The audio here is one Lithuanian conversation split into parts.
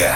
kelyje.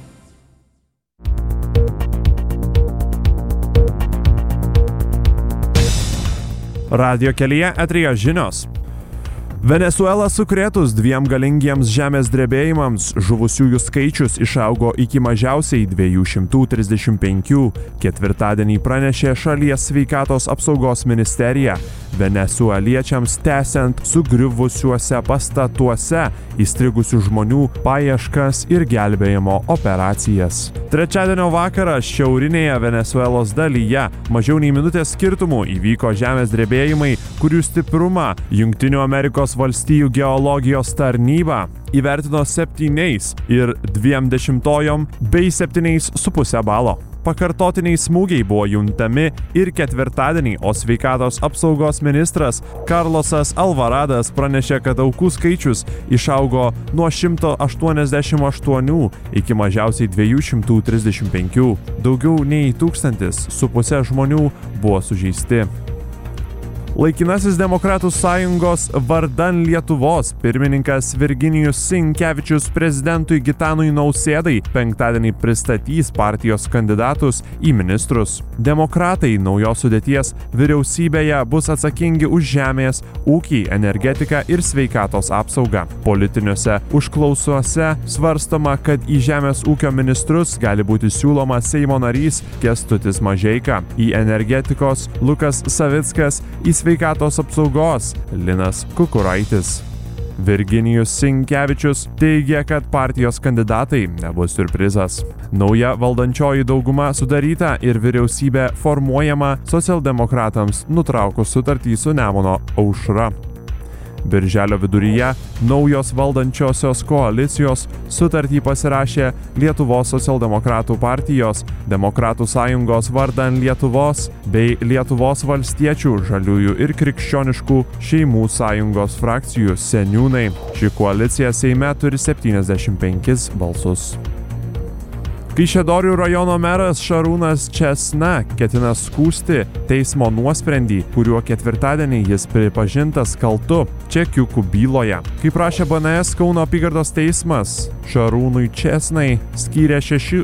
Radio kelyje eteryje žinios. Venesuelą sukrėtus 2 galingiems žemės drebėjimams žuvusiųjų skaičius išaugo iki mažiausiai 235, ketvirtadienį pranešė šalies sveikatos apsaugos ministerija. Venesueliečiams tęsiant sugriuvusiuose pastatuose įstrigusių žmonių paieškas ir gelbėjimo operacijas. Trečiadienio vakarą šiaurinėje Venesuelos dalyje mažiau nei minutės skirtumų įvyko žemės drebėjimai, kurių stiprumą Jungtinių Amerikos valstijų geologijos tarnyba įvertino 7,2 bei 7,5 balo. Pakartotiniai smūgiai buvo juntami ir ketvirtadienį, o sveikatos apsaugos ministras Carlosas Alvaradas pranešė, kad aukų skaičius išaugo nuo 188 iki mažiausiai 235. Daugiau nei 1,500 žmonių buvo sužeisti. Laikinasis Demokratų sąjungos vardan Lietuvos pirmininkas Virginijus Sinkevičius prezidentui Gitanui Nausėdai penktadienį pristatys partijos kandidatus į ministrus. Demokratai naujos sudėties vyriausybėje bus atsakingi už žemės, ūkį, energetiką ir sveikatos apsaugą. Politiniuose užklausuose svarstoma, kad į žemės ūkio ministrus gali būti siūlomas Seimo narys Kęstutis Mažeika, į energetikos Lukas Savickas, į sveikatos apsaugos Linas Kukuraitis. Virginijus Sinkevičius teigia, kad partijos kandidatai nebus siurprizas. Nauja valdančioji dauguma sudaryta ir vyriausybė formuojama socialdemokratams nutraukus sutartį su Nemuno aušra. Birželio viduryje naujos valdančiosios koalicijos sutartį pasirašė Lietuvos socialdemokratų partijos, Demokratų sąjungos vardan Lietuvos bei Lietuvos valstiečių, žaliųjų ir krikščioniškų šeimų sąjungos frakcijų seniūnai. Ši koalicija Seime turi 75 balsus. Kaišiadorių rajono meras Šarūnas Česna ketina skųsti teismo nuosprendį, kuriuo ketvirtadienį jis pripažintas kaltu čekiukų byloje. Kaip prašė BNS Kauno apygardos teismas, Šarūnui Česnai skyrė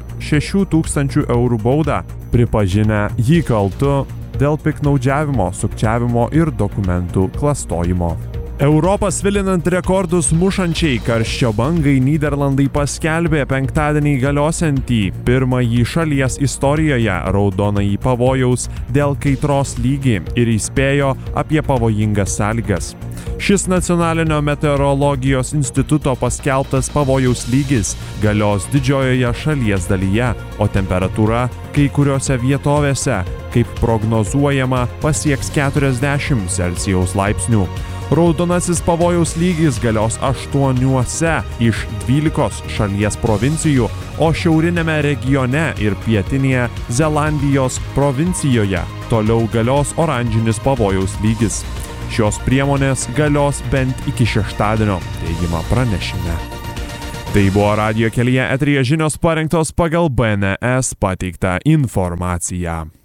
6,000 eurų baudą, pripažinę jį kaltu dėl piktnaudžiavimo, sukčiavimo ir dokumentų klastojimo. Europą svilinant rekordus mušančiai karščio bangai Nyderlandai paskelbė penktadienį galiosiantį pirmąjį šalies istorijoje raudonąjį pavojaus dėl kaitros lygį ir įspėjo apie pavojingas sąlygas. Šis nacionalinio meteorologijos instituto paskelbtas pavojaus lygis galios didžiojoje šalies dalyje, o temperatūra kai kuriuose vietovėse, kaip prognozuojama, pasieks 40 Celsijaus laipsnių. Raudonasis pavojaus lygis galios 8 iš 12 šalies provincijų, o šiaurinėme regione ir pietinėje Zelandijos provincijoje toliau galios oranžinis pavojaus lygis. Šios priemonės galios bent iki šeštadienio, teigiama pranešime. Tai buvo Radio kelyje eteryje žinios parengtos pagal BNS pateiktą informaciją.